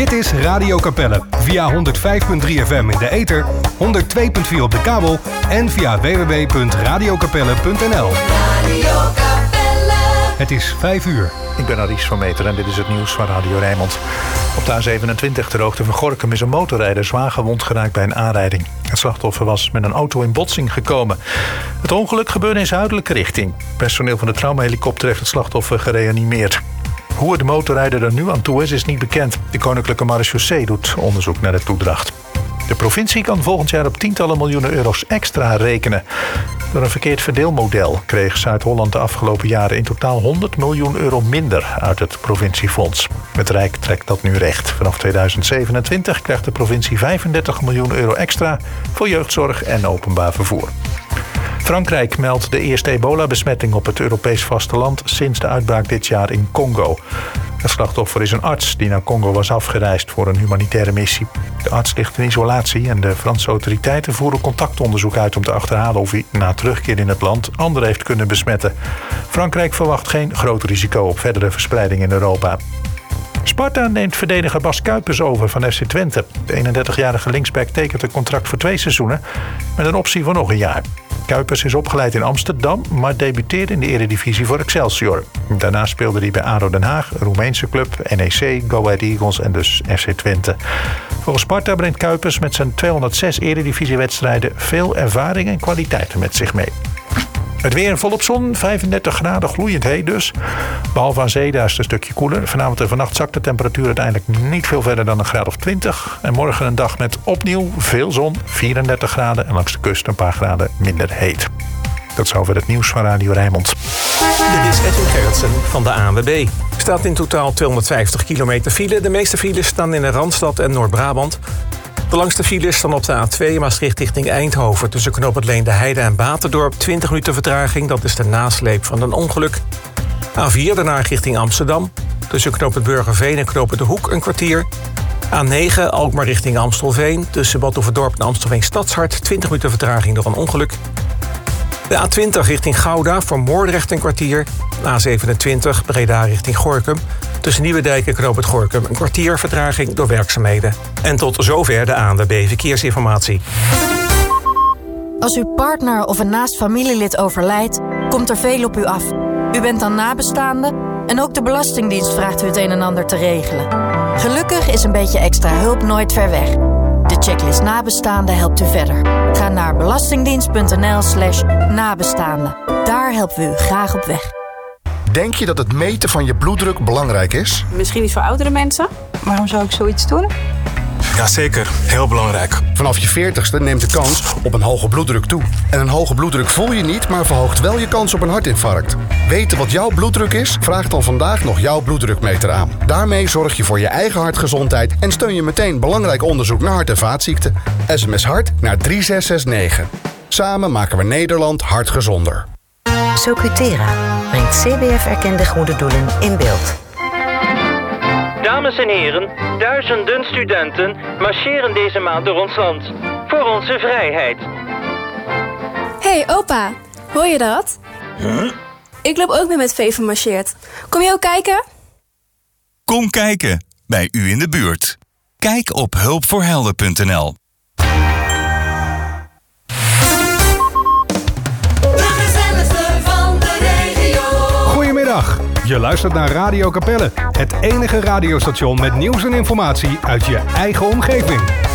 Dit is Radio Capelle via 105.3 FM in de ether, 102.4 op de kabel en via www.radiocapelle.nl. Het is 5 uur. Ik ben Aries van Meter en dit is het nieuws van Radio Rijnmond. Op de A27 ter hoogte van Gorinchem is een motorrijder zwaar gewond geraakt bij een aanrijding. Het slachtoffer was met een auto in botsing gekomen. Het ongeluk gebeurde in zuidelijke richting. Personeel van de traumahelikopter heeft het slachtoffer gereanimeerd. Hoe de motorrijder er nu aan toe is niet bekend. De Koninklijke Marechaussee doet onderzoek naar de toedracht. De provincie kan volgend jaar op tientallen miljoenen euro's extra rekenen. Door een verkeerd verdeelmodel kreeg Zuid-Holland de afgelopen jaren in totaal 100 miljoen euro minder uit het provinciefonds. Het Rijk trekt dat nu recht. Vanaf 2027 krijgt de provincie 35 miljoen euro extra voor jeugdzorg en openbaar vervoer. Frankrijk meldt de eerste ebola-besmetting op het Europees vasteland sinds de uitbraak dit jaar in Congo. Het slachtoffer is een arts die naar Congo was afgereisd voor een humanitaire missie. De arts ligt in isolatie en de Franse autoriteiten voeren contactonderzoek uit om te achterhalen of hij na terugkeer in het land anderen heeft kunnen besmetten. Frankrijk verwacht geen groot risico op verdere verspreiding in Europa. Sparta neemt verdediger Bas Kuipers over van FC Twente. De 31-jarige linksback tekent een contract voor 2 seizoenen met een optie voor nog een jaar. Kuipers is opgeleid in Amsterdam, maar debuteerde in de Eredivisie voor Excelsior. Daarna speelde hij bij ADO Den Haag, een Roemeense club, NEC, Go Ahead Eagles en dus FC Twente. Volgens Sparta brengt Kuipers met zijn 206 Eredivisiewedstrijden veel ervaring en kwaliteiten met zich mee. Het weer volop zon, 35 graden, gloeiend heet dus. Behalve aan zee, daar is het een stukje koeler. Vanavond en vannacht zakt de temperatuur uiteindelijk niet veel verder dan een graad of 20. En morgen een dag met opnieuw veel zon, 34 graden. En langs de kust een paar graden minder heet. Tot zover het nieuws van Radio Rijnmond. Dit is Edwin Gerritsen van de ANWB. Er staat in totaal 250 kilometer file. De meeste files staan in de Randstad en Noord-Brabant. De langste files staan op de A2 Maastricht richting Eindhoven. Tussen knoop het Leende Heide en Baterdorp 20 minuten vertraging. Dat is de nasleep van een ongeluk. A4 daarna richting Amsterdam. Tussen knoop het Burgerveen en knoop het De Hoek een kwartier. A9 Alkmaar richting Amstelveen. Tussen Badhoevedorp en Amstelveen Stadshart 20 minuten vertraging door een ongeluk. De A20 richting Gouda voor Moordrecht een kwartier. A27 Breda richting Gorinchem. Tussen Nieuwedijk en knoop het Gorinchem een kwartier vertraging door werkzaamheden. En tot zover de ANWB Verkeersinformatie. Als uw partner of een naast familielid overlijdt, komt er veel op u af. U bent dan nabestaande en ook de Belastingdienst vraagt u het een en ander te regelen. Gelukkig is een beetje extra hulp nooit ver weg. De checklist nabestaande helpt u verder. Ga naar belastingdienst.nl/nabestaande. Daar helpen we u graag op weg. Denk je dat het meten van je bloeddruk belangrijk is? Misschien niet voor oudere mensen. Waarom zou ik zoiets doen? Jazeker, heel belangrijk. Vanaf je 40ste neemt de kans op een hoge bloeddruk toe. En een hoge bloeddruk voel je niet, maar verhoogt wel je kans op een hartinfarct. Weten wat jouw bloeddruk is? Vraag dan vandaag nog jouw bloeddrukmeter aan. Daarmee zorg je voor je eigen hartgezondheid en steun je meteen belangrijk onderzoek naar hart- en vaatziekten. SMS hart naar 3669. Samen maken we Nederland hartgezonder. Socutera brengt CBF-erkende goede doelen in beeld. Dames en heren, duizenden studenten marcheren deze maand door ons land. Voor onze vrijheid. Hey opa, hoor je dat? Huh? Ik loop ook mee met Veven marcheert. Kom je ook kijken? Kom kijken, bij u in de buurt. Kijk op hulpvoorhelden.nl. Goedemiddag, je luistert naar Radio Capelle. Het enige radiostation met nieuws en informatie uit je eigen omgeving.